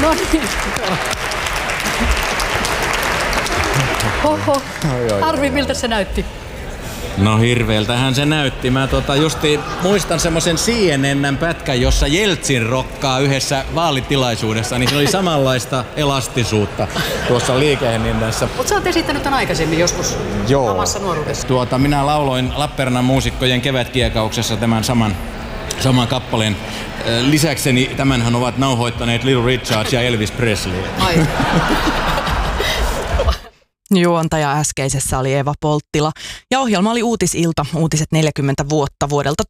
No niin. Oho. Arvi, miltä se näytti? No hirveeltähän se näytti. Mä justi muistan semmoisen CNN-pätkän, jossa Jeltsin rokkaa yhdessä vaalitilaisuudessa, niin se oli samanlaista elastisuutta tuossa liikehdinnässä. Mutta sä oot esittänyt tämän aikaisemmin joskus omassa nuoruudessa. Minä lauloin Lappeenrannan muusikkojen kevätkiekauksessa tämän saman kappaleen. Lisäkseni tämänhän ovat nauhoittaneet Little Richard ja Elvis Presley. Ai. Juontaja äskeisessä oli Eva Polttila ja ohjelma oli Uutisilta, uutiset 40 vuotta vuodelta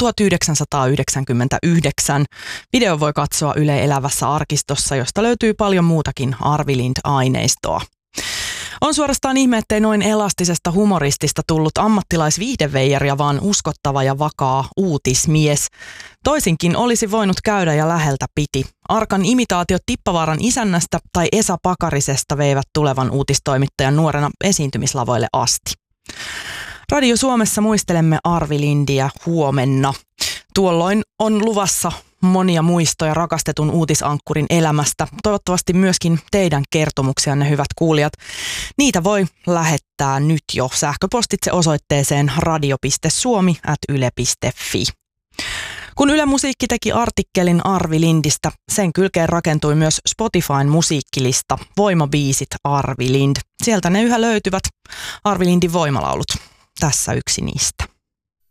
1999. Video voi katsoa Yle Elävässä arkistossa, josta löytyy paljon muutakin Arvi Lind-aineistoa. On suorastaan ihme, ettei noin elastisesta humoristista tullut ammattilaisviihdeveijari, vaan uskottava ja vakaa uutismies. Toisinkin olisi voinut käydä ja läheltä piti. Arkan imitaatiot Tippavaaran isännästä tai Esa Pakarisesta veivät tulevan uutistoimittajan nuorena esiintymislavoille asti. Radio Suomessa muistelemme Arvi Lindiä huomenna. Tuolloin on luvassa monia muistoja rakastetun uutisankkurin elämästä. Toivottavasti myöskin teidän kertomuksianne, hyvät kuulijat. Niitä voi lähettää nyt jo sähköpostitse osoitteeseen radio.suomi@yle.fi. Kun Yle Musiikki teki artikkelin Arvi Lindistä, sen kylkeen rakentui myös Spotifyn musiikkilista Voimabiisit Arvi Lind. Sieltä ne yhä löytyvät, Arvi Lindin voimalaulut. Tässä yksi niistä.